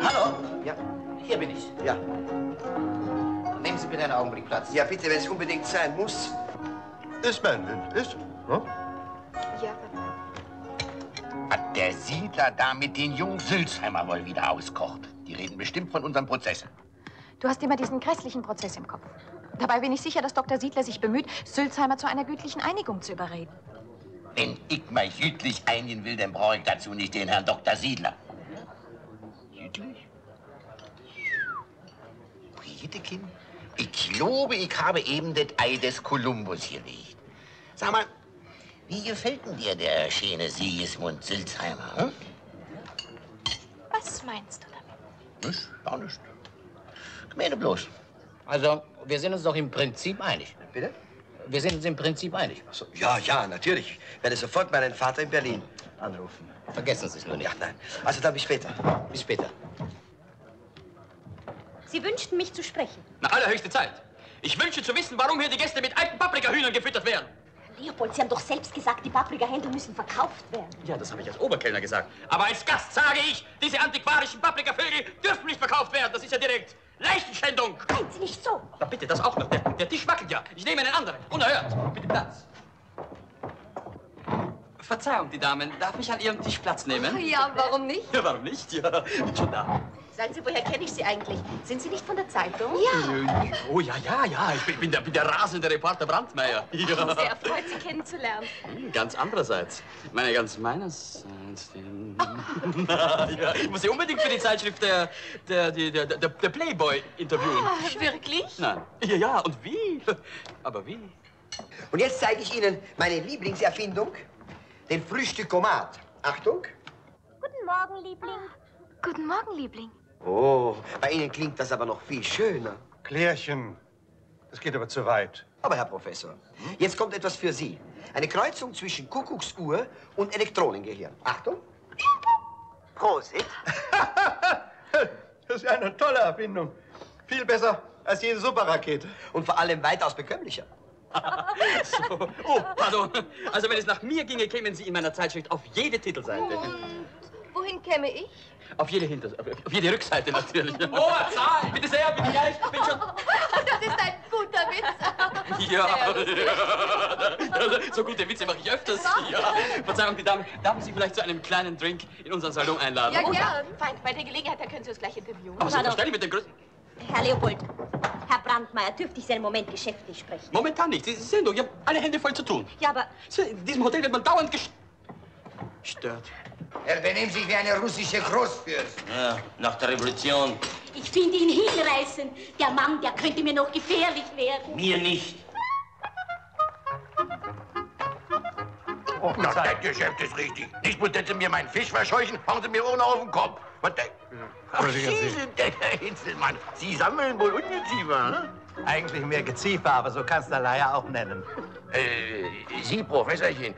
Hallo? Ja. Hier bin ich. Ja. Nehmen Sie bitte einen Augenblick Platz. Ja, bitte, wenn es unbedingt sein muss. Ist mein Wind, ist? Ne? Ja, Papa. Hat der Siedler da mit den Jungs Sülzheimer wohl wieder auskocht? Die reden bestimmt von unserem Prozess. Du hast immer diesen grässlichen Prozess im Kopf. Dabei bin ich sicher, dass Dr. Siedler sich bemüht, Sülzheimer zu einer gütlichen Einigung zu überreden. Wenn ich mal gütlich einigen will, dann brauche ich dazu nicht den Herrn Dr. Siedler. Gütlich? Briedekind? Ich glaube, ich habe eben das Ei des Kolumbus gelegt. Sag mal, wie gefällt denn dir der schöne Sigismund Sülzheimer? Hm? Was meinst du damit? Nichts, gar nichts. Ich meine bloß. Also, wir sind uns doch im Prinzip einig. Bitte? Wir sind uns im Prinzip einig. So, ja, ja, natürlich. Ich werde sofort meinen Vater in Berlin anrufen. Vergessen Sie es nur nicht. Ja, nein. Also dann bis später. Bis später. Sie wünschten, mich zu sprechen. Na, allerhöchste Zeit. Ich wünsche zu wissen, warum hier die Gäste mit alten Paprikahühnern gefüttert werden. Leopold, Sie haben doch selbst gesagt, die Paprikahändel müssen verkauft werden. Ja, das habe ich als Oberkellner gesagt. Aber als Gast sage ich, diese antiquarischen Paprikavögel dürfen nicht verkauft werden. Das ist ja direkt Leichenschändung. Meinen Sie nicht so? Na bitte, das auch noch. Der Tisch wackelt ja. Ich nehme einen anderen. Unerhört. Bitte Platz. Verzeihung, die Damen. Darf ich an Ihrem Tisch Platz nehmen? Ja, warum nicht? Ja, warum nicht? Ja, bin schon da. Sagen Sie, woher kenne ich Sie eigentlich? Sind Sie nicht von der Zeitung? Ja. Oh, ja. Ich bin der rasende Reporter Brandmeier. Ja. Sehr erfreut, Sie kennenzulernen. Ganz andererseits. Meine ganz meinerseits. Ja, ich muss Sie unbedingt für die Zeitschrift der Playboy interviewen. Wirklich? Nein. Ja, und wie? Aber wie? Und jetzt zeige ich Ihnen meine Lieblingserfindung, den Frühstückomat. Achtung. Guten Morgen, Liebling. Guten Morgen, Liebling. Oh, bei Ihnen klingt das aber noch viel schöner. Klärchen. Das geht aber zu weit. Aber, Herr Professor, jetzt kommt etwas für Sie. Eine Kreuzung zwischen Kuckucksuhr und Elektronengehirn. Achtung. Prosit. Das ist eine tolle Erfindung. Viel besser als jede Superrakete. Und vor allem weitaus bekömmlicher. So. Oh, pardon. Also, wenn es nach mir ginge, kämen Sie in meiner Zeitschrift auf jede Titelseite. Wohin käme ich? Auf jede Rückseite natürlich. Hoher Zahl! Bitte sehr, bitte gleich. Ich bin schon... Das ist ein guter Witz. Ja. So gute Witze mache ich öfters. Ja. Verzeihung, die Dame, darf ich Sie vielleicht zu einem kleinen Drink in unseren Salon einladen? Ja, gern. Fein, bei der Gelegenheit, da können Sie uns gleich interviewen. Aber selbstverständlich mit den größten... Herr Leopold, Herr Brandmeier, dürfte ich Sie einen Moment geschäftlich sprechen? Momentan nicht. Sie sehen doch, ich habe alle Hände voll zu tun. Ja, aber... In diesem Hotel wird man dauernd gestört. Er benimmt sich wie eine russische Großfürst. Ja, nach der Revolution. Ich finde ihn hinreißend. Der Mann, der könnte mir noch gefährlich werden. Mir nicht. Na, das Geschäft ist richtig. Nicht bloß, dass Sie mir meinen Fisch verscheuchen, hauen Sie mir auch noch auf den Kopf. Was denn? Ach, Sie sind der Herr Hinzelmann. Sie sammeln wohl Ungeziefer, ne? Eigentlich mehr Geziefer, aber so kannst du Leier auch nennen. Sie, Professorchen,